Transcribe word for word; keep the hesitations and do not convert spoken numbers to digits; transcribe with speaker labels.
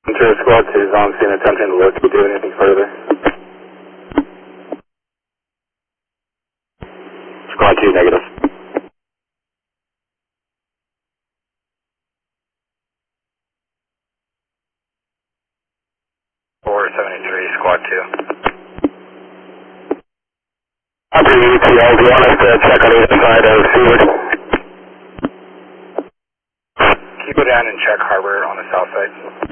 Speaker 1: Interior Squad two is on scene attempting to look to do anything further. Squad two negative. four seventy-three, Squad two. Under E T L, do you want us to check on either side of Seward? Can you go down and check Harbor on the south side?